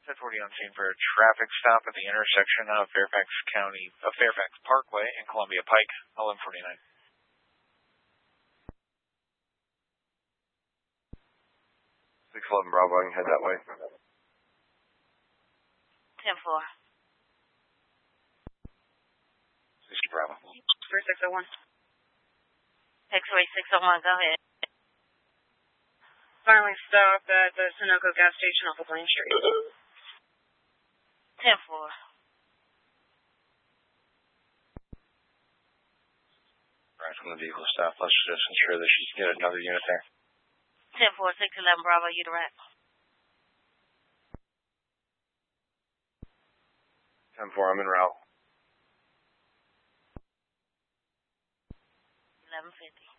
1040 on scene for a traffic stop at the intersection of Fairfax Parkway and Columbia Pike, 1149. 611 Bravo, I can head that way. 10-4. 60 Bravo. For 601. X-ray 601, go ahead. Finally stop at the Sunoco gas station off of Blaine Street. 10-4. Right from the vehicle stop, let's just ensure that she can get another unit there. 10-4, 611 Bravo, you direct. 10-4, I'm en route. 1150.